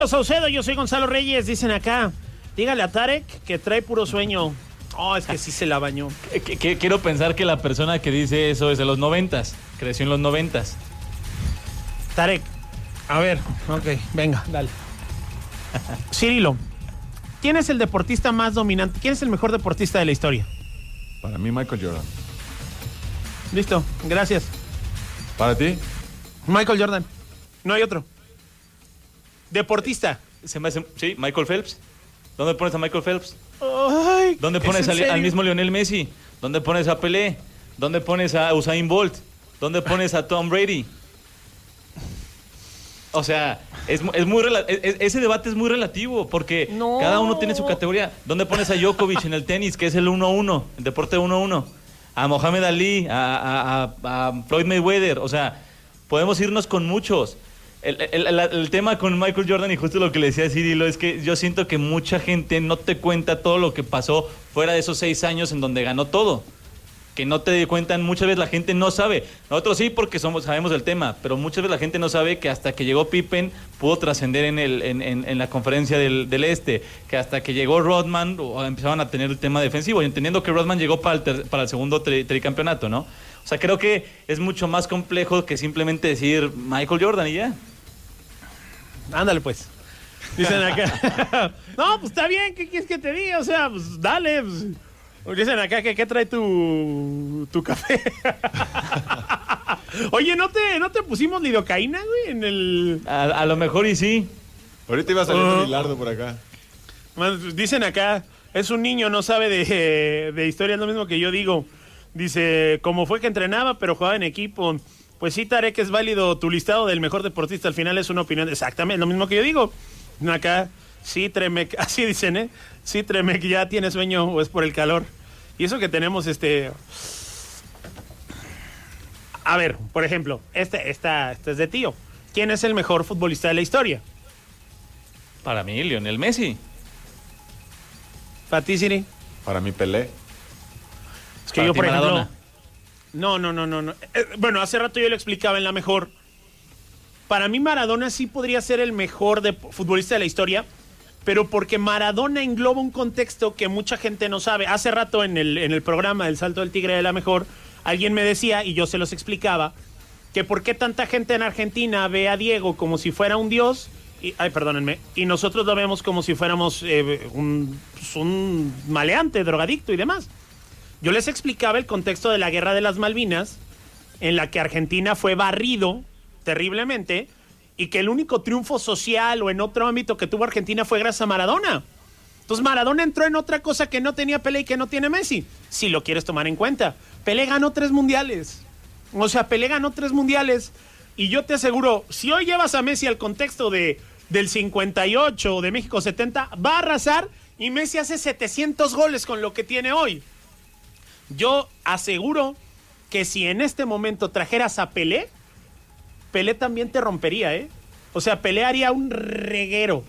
Saucedo, yo soy Gonzalo Reyes, dicen acá. Dígale a Tarek que trae puro sueño. Oh, es que sí se la bañó. Quiero pensar que la persona que dice eso es de los 90s, creció en los 90s. Tarek, a ver, ok, venga, dale. Cirilo, ¿quién es el deportista más dominante? ¿Quién es el mejor deportista de la historia? Para mí, Michael Jordan. Listo, gracias. ¿Para ti? Michael Jordan, no hay otro. Deportista. Sí, Michael Phelps. ¿Dónde pones a Michael Phelps? Ay, ¿Dónde pones al mismo Lionel Messi? ¿Dónde pones a Pelé? ¿Dónde pones a Usain Bolt? ¿Dónde pones a Tom Brady? O sea, ese debate es muy relativo porque cada uno tiene su categoría. ¿Dónde pones a Djokovic en el tenis, que es el 1-1, el deporte 1-1? A Mohamed Ali, a Floyd Mayweather. O sea, podemos irnos con muchos. El tema con Michael Jordan, y justo lo que le decía a Cirilo, es que yo siento que mucha gente no te cuenta todo lo que pasó fuera de esos 6 años en donde ganó todo. Que no te cuentan, muchas veces la gente no sabe. Nosotros sí, porque sabemos del tema, pero muchas veces la gente no sabe que hasta que llegó Pippen pudo trascender en la conferencia del Este, que hasta que llegó Rodman empezaban a tener el tema defensivo, y entendiendo que Rodman llegó para el segundo tricampeonato, ¿no? O sea, creo que es mucho más complejo que simplemente decir Michael Jordan y ya. Ándale, pues. Dicen acá. No, pues está bien, ¿qué quieres que te diga? O sea, pues dale. Pues. Dicen acá que ¿qué trae tu café? Oye, ¿no te pusimos lidocaína, güey? En el... A lo mejor y sí. Ahorita iba saliendo Lilardo por acá. Dicen acá, es un niño, no sabe de historia, es lo mismo que yo digo. Dice, como fue que entrenaba, pero jugaba en equipo. Pues sí, Tarek, es válido tu listado del mejor deportista. Al final es una opinión. Exactamente, lo mismo que yo digo. Acá, sí, Tremec, así dicen, ¿eh? Sí, Tremec, ya tiene sueño o es por el calor. Y eso que tenemos, A ver, por ejemplo, este es de tío. ¿Quién es el mejor futbolista de la historia? Para mí, Lionel Messi. ¿Para ti, Siri? Para mí, Pelé. Es que yo, por ejemplo... Maradona. No. Bueno, hace rato yo lo explicaba en la mejor. Para mí Maradona sí podría ser el mejor futbolista de la historia, pero porque Maradona engloba un contexto que mucha gente no sabe. Hace rato en el programa del Salto del Tigre de la Mejor, alguien me decía, y yo se los explicaba, que por qué tanta gente en Argentina ve a Diego como si fuera un dios, y nosotros lo vemos como si fuéramos un maleante, drogadicto y demás. Yo les explicaba el contexto de la Guerra de las Malvinas, en la que Argentina fue barrido terriblemente, y que el único triunfo social o en otro ámbito que tuvo Argentina fue gracias a Maradona. Entonces Maradona entró en otra cosa que no tenía Pelé y que no tiene Messi, si lo quieres tomar en cuenta. Pelé ganó 3 mundiales. O sea, Pelé ganó 3 mundiales, y yo te aseguro, si hoy llevas a Messi al contexto del 58 o de México 70, va a arrasar, y Messi hace 700 goles con lo que tiene hoy. Yo aseguro que si en este momento trajeras a Pelé, Pelé también te rompería, ¿eh? O sea, Pelé haría un reguero.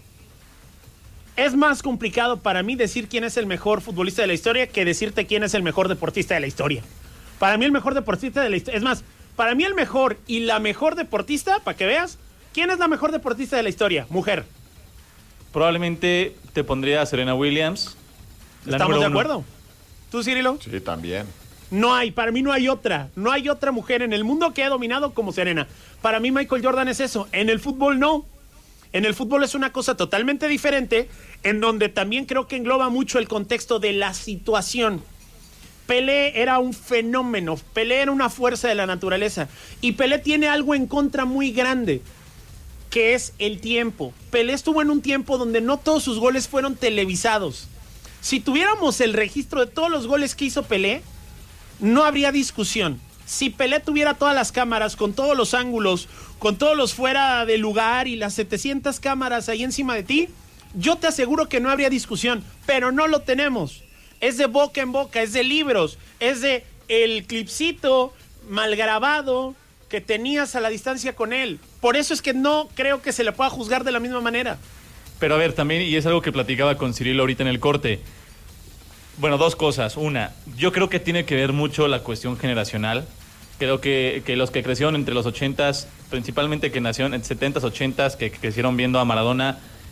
Es más complicado para mí decir quién es el mejor futbolista de la historia que decirte quién es el mejor deportista de la historia. Para mí el mejor deportista de la historia... Es más, para mí el mejor y la mejor deportista, para que veas, ¿quién es la mejor deportista de la historia? Mujer. Probablemente te pondría a Serena Williams. ¿Estamos de acuerdo? ¿Tú, Cirilo? Sí, también. Para mí no hay otra mujer en el mundo que ha dominado como Serena. Para mí Michael Jordan es eso, en el fútbol no. En el fútbol es una cosa totalmente diferente, en donde también creo que engloba mucho el contexto de la situación. Pelé era un fenómeno, Pelé era una fuerza de la naturaleza, y Pelé tiene algo en contra muy grande, que es el tiempo. Pelé estuvo en un tiempo donde no todos sus goles fueron televisados. Si tuviéramos el registro de todos los goles que hizo Pelé, no habría discusión. Si Pelé tuviera todas las cámaras, con todos los ángulos, con todos los fuera de lugar y las 700 cámaras ahí encima de ti, yo te aseguro que no habría discusión, pero no lo tenemos. Es de boca en boca, es de libros, es de el clipcito mal grabado que tenías a la distancia con él. Por eso es que no creo que se le pueda juzgar de la misma manera. Pero a ver, también, y es algo que platicaba con Cirilo ahorita en el corte. Bueno, 2 cosas. Una, yo creo que tiene que ver mucho la cuestión generacional. Creo que los que crecieron entre los 80s, principalmente que nacieron en 70s, 80s, que crecieron viendo a Maradona,